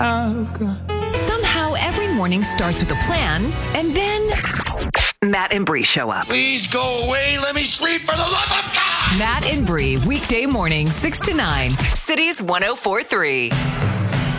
I've got. Somehow every morning starts with a plan, and then Matt and Bree show up. Please go away. Let me sleep for the love of God. Matt and Bree, weekday morning, 6 to 9, Cities 104.3.